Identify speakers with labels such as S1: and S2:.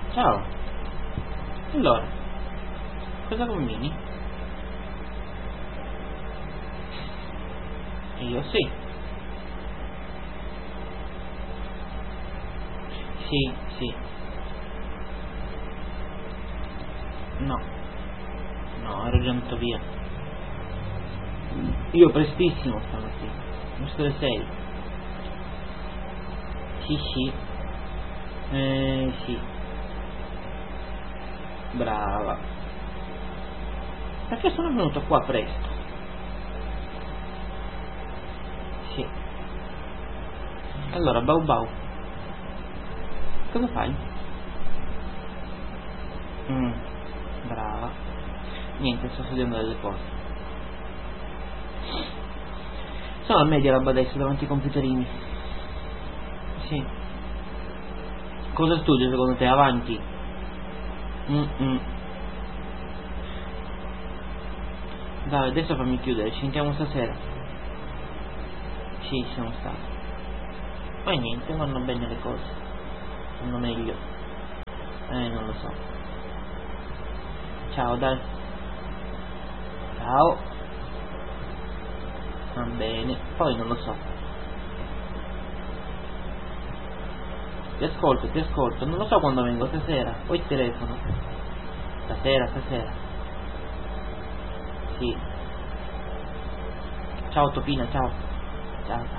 S1: Ciao. Allora, cosa combini? Io sì. Sì, sì. No, no, ero già andato via. Io prestissimo stamattina. Verso le 6. Sì, sì. Sì. Brava. Perché sono venuto qua presto? Sì. Allora, Bau Bau, cosa fai? Mm, brava. Niente, sto studiando delle cose. Sono al media roba adesso davanti ai computerini. Sì. Cosa studio secondo te? Avanti? Dai, adesso fammi chiudere, ci sentiamo stasera. Sì, sono stato. Ma niente, vanno bene le cose. Vanno meglio. Non lo so. Ciao, dai. Ciao. Va bene. Poi non lo so. Ti ascolto. Non lo so quando vengo, stasera. Poi telefono. Stasera. Sì. Ciao Topina, ciao. Ciao.